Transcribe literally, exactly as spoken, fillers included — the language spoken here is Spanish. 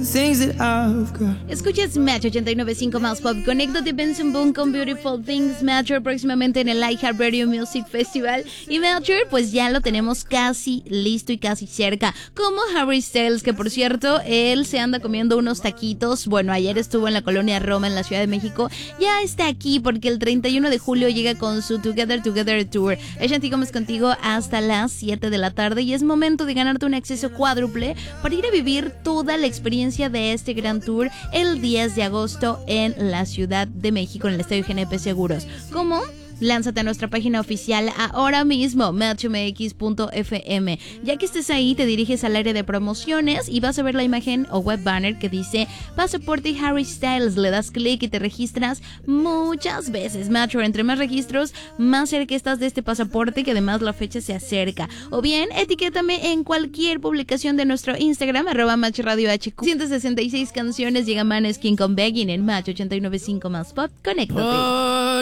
Escuchas Match ochenta y nueve punto cinco más pop. Conéctate, Benson Boone con Beautiful Things. Matcher próximamente en el iHeartRadio Music Festival. Y Matcher, pues ya lo tenemos casi listo y casi cerca. Como Harry Styles, que por cierto, él se anda comiendo unos taquitos. Bueno, ayer estuvo en la colonia Roma, en la Ciudad de México. Ya está aquí porque el treinta y uno de julio llega con su Together Together Tour. Shanti Gómez contigo hasta las siete de la tarde. Y es momento de ganarte un acceso cuádruple para ir a vivir toda la experiencia de este gran tour el diez de agosto en la Ciudad de México, en el Estadio G N P Seguros. ¿Cómo? Lánzate a nuestra página oficial ahora mismo, match m x punto f m. Ya que estés ahí, te diriges al área de promociones y vas a ver la imagen o web banner que dice Pasaporte Harry Styles. Le das clic y te registras muchas veces. Matcher, entre más registros, más cerca estás de este pasaporte, que además la fecha se acerca. O bien, etiquétame en cualquier publicación de nuestro Instagram, arroba Match Radio H Q. ciento sesenta y seis canciones, llega Maneskin con Begging en Match ochenta y nueve punto cinco más pop. Conéctate.